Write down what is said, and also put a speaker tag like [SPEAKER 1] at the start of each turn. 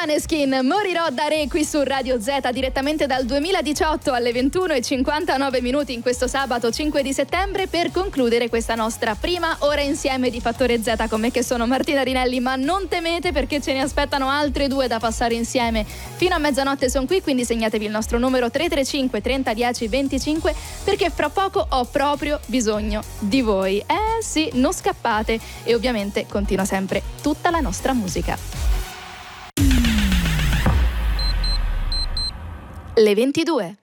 [SPEAKER 1] Maneskin, morirò da re qui su Radio Z direttamente dal 2018 alle 21:59 in questo sabato 5 di settembre per concludere questa nostra prima ora insieme di Fattore Z con me che sono Martina Rinelli, ma non temete perché ce ne aspettano altre due da passare insieme fino a mezzanotte. Sono qui, quindi segnatevi il nostro numero 335 30 10 25 perché fra poco ho proprio bisogno di voi. Sì, non scappate e ovviamente continua sempre tutta la nostra musica. Le 22.